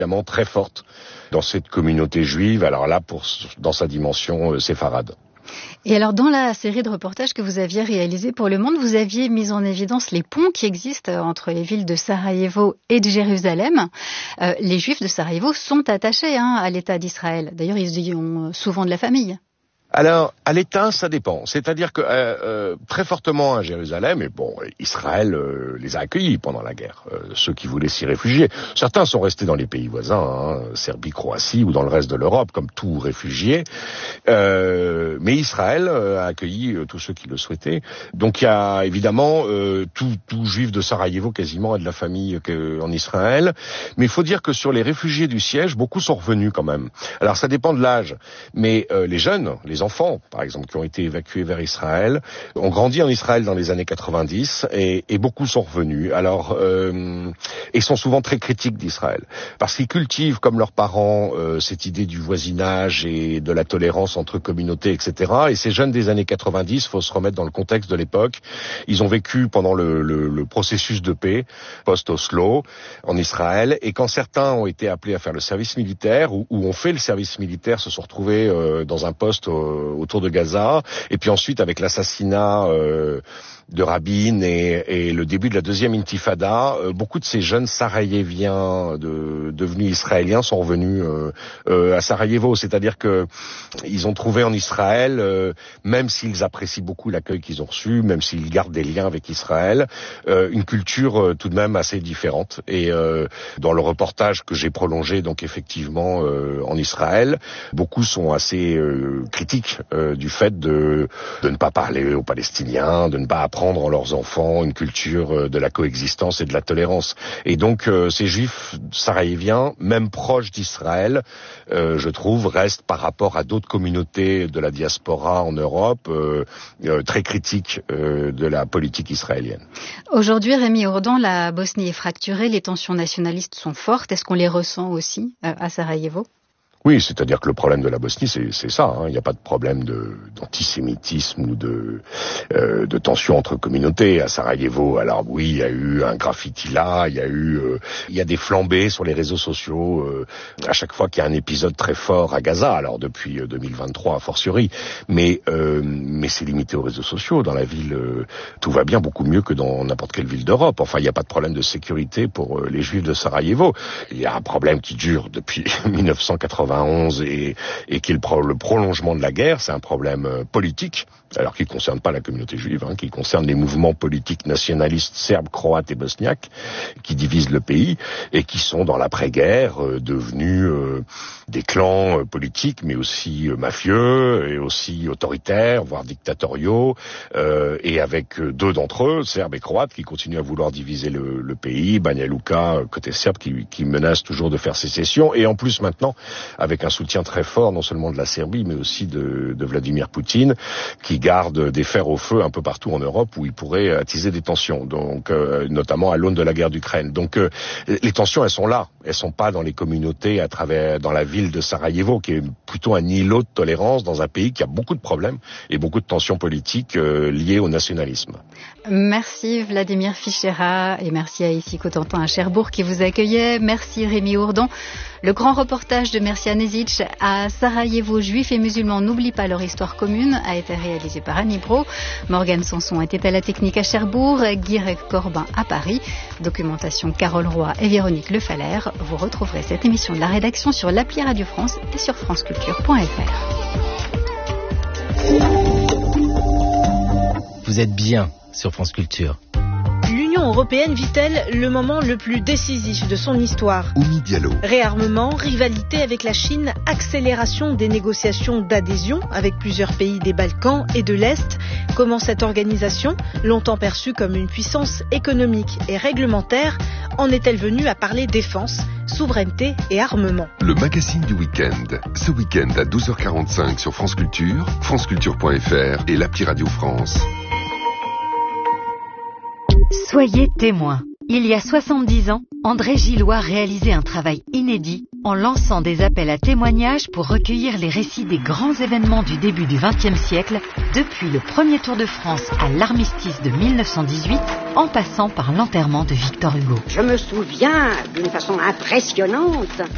évidemment très forte dans cette communauté juive, alors là, dans sa dimension séfarade. Et alors, dans la série de reportages que vous aviez réalisé pour Le Monde, vous aviez mis en évidence les ponts qui existent entre les villes de Sarajevo et de Jérusalem. Les Juifs de Sarajevo sont attachés à l'État d'Israël. D'ailleurs, ils y ont souvent de la famille. Alors, à l'État, ça dépend. C'est-à-dire que très fortement à Jérusalem, et bon, Israël les a accueillis pendant la guerre, ceux qui voulaient s'y réfugier. Certains sont restés dans les pays voisins, Serbie, Croatie, ou dans le reste de l'Europe, comme tout réfugié. Mais Israël a accueilli tous ceux qui le souhaitaient. Donc il y a évidemment tout juif de Sarajevo quasiment a de la famille en Israël. Mais il faut dire que sur les réfugiés du siège, beaucoup sont revenus quand même. Alors ça dépend de l'âge, mais les jeunes, les enfants, par exemple, qui ont été évacués vers Israël, ont grandi en Israël dans les années 90 et beaucoup sont revenus. Alors, et sont souvent très critiques d'Israël parce qu'ils cultivent, comme leurs parents, cette idée du voisinage et de la tolérance entre communautés, etc. Et ces jeunes des années 90, faut se remettre dans le contexte de l'époque. Ils ont vécu pendant le processus de paix post-Oslo en Israël, et quand certains ont été appelés à faire le service militaire ou ont fait le service militaire, se sont retrouvés dans un poste autour de Gaza, et puis ensuite avec l'assassinat de Rabin et le début de la deuxième intifada, beaucoup de ces jeunes sarajeviens devenus israéliens sont revenus à Sarajevo, c'est-à-dire que ils ont trouvé en Israël, même s'ils apprécient beaucoup l'accueil qu'ils ont reçu, même s'ils gardent des liens avec Israël, une culture tout de même assez différente. Et dans le reportage que j'ai prolongé, donc effectivement en Israël, beaucoup sont assez critiques du fait de ne pas parler aux Palestiniens, de ne pas apprendre en leurs enfants une culture de la coexistence et de la tolérance. Et donc ces juifs sarajeviens, même proches d'Israël, je trouve, restent par rapport à d'autres communautés de la diaspora en Europe très critiques de la politique israélienne. Aujourd'hui, Rémi Ourdan, la Bosnie est fracturée, les tensions nationalistes sont fortes. Est-ce qu'on les ressent aussi à Sarajevo ? Oui, c'est-à-dire que le problème de la Bosnie, c'est ça. Il n'y a pas de problème d'antisémitisme ou de tension entre communautés à Sarajevo. Alors oui, il y a eu un graffiti là, il y a des flambées sur les réseaux sociaux à chaque fois qu'il y a un épisode très fort à Gaza. Alors depuis 2023 a fortiori, mais c'est limité aux réseaux sociaux. Dans la ville, tout va bien, beaucoup mieux que dans n'importe quelle ville d'Europe. Enfin, il n'y a pas de problème de sécurité pour les Juifs de Sarajevo. Il y a un problème qui dure depuis 1991 et qui est le prolongement de la guerre. C'est un problème politique, alors qui ne concerne pas la communauté juive, qui concerne les mouvements politiques nationalistes serbes, croates et bosniaques qui divisent le pays et qui sont dans l'après-guerre devenus des clans politiques, mais aussi mafieux et aussi autoritaires, voire dictatoriaux, et avec deux d'entre eux, serbes et croates, qui continuent à vouloir diviser le pays. Banja Luka, côté serbe, qui menace toujours de faire sécession, et en plus maintenant avec un soutien très fort, non seulement de la Serbie, mais aussi de Vladimir Poutine, qui garde des fers au feu un peu partout en Europe où il pourrait attiser des tensions, donc notamment à l'aune de la guerre d'Ukraine. Donc les tensions, elles sont là, elles sont pas dans les communautés dans la ville de Sarajevo, qui est plutôt un îlot de tolérance dans un pays qui a beaucoup de problèmes et beaucoup de tensions politiques liées au nationalisme. Merci Vladimir Fichera et merci à Ici Cotentin à Cherbourg qui vous accueillait. Merci Rémi Ourdan. Le grand reportage de Mircea Nešić à Sarajevo, juifs et musulmans n'oublient pas leur histoire commune, a été réalisé par Annie Bro. Morgane Sanson était à la technique à Cherbourg, Guirec Corbin à Paris. Documentation Carole Roy et Véronique Lefaller. Vous retrouverez cette émission de la rédaction sur l'appli Radio France et sur franceculture.fr. Vous êtes bien sur France Culture. L'Union européenne vit-elle le moment le plus décisif de son histoire ? Oumi Diallo. Réarmement, rivalité avec la Chine, accélération des négociations d'adhésion avec plusieurs pays des Balkans et de l'Est. Comment cette organisation, longtemps perçue comme une puissance économique et réglementaire, en est-elle venue à parler défense, souveraineté et armement ? Le magazine du week-end. Ce week-end à 12h45 sur France Culture, franceculture.fr et l'appli Radio France. Soyez témoins. Il y a 70 ans, André Gillois réalisait un travail inédit en lançant des appels à témoignages pour recueillir les récits des grands événements du début du XXe siècle, depuis le premier Tour de France à l'armistice de 1918, en passant par l'enterrement de Victor Hugo. Je me souviens d'une façon impressionnante